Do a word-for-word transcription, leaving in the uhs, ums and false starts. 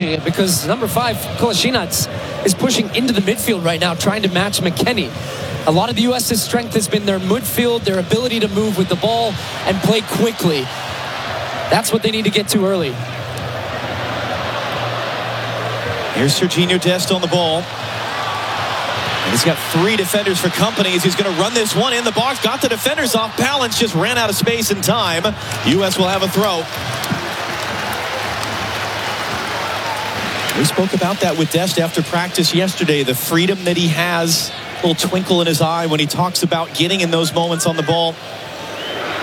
crazy because number five, Kolasinac, is pushing into the midfield right now, trying to match McKennie. A lot of the U S's strength has been their midfield, their ability to move with the ball and play quickly. That's what they need to get to early. Here's Serginho Dest on the ball. And he's got three defenders for company as he's going to run this one in the box. Got the defenders off balance, just ran out of space and time. U S will have a throw. We spoke about that with Dest after practice yesterday. The freedom that he has, a little twinkle in his eye when he talks about getting in those moments on the ball.